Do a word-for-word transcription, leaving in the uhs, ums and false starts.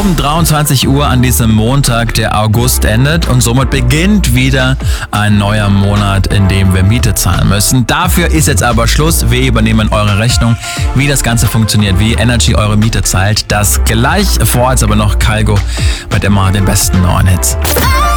um dreiundzwanzig Uhr an diesem Montag der August endet und somit beginnt wieder ein neuer Monat, in dem wir Miete zahlen müssen. Dafür ist jetzt aber Schluss. Wir übernehmen eure Rechnung. Wie das Ganze funktioniert, wie Energy eure Miete zahlt, das gleich. Vorher jetzt aber noch Kygo mit immer den besten neuen Hits.